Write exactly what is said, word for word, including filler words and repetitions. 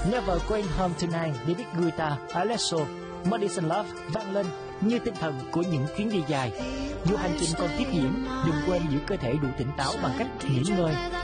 Never Going Home Tonight, David Guetta, Alesso, Madison Love vang lên như tinh thần của những chuyến đi dài. Dù hành trình còn tiếp diễn, đừng quên giữ cơ thể đủ tỉnh táo bằng cách nghỉ ngơi,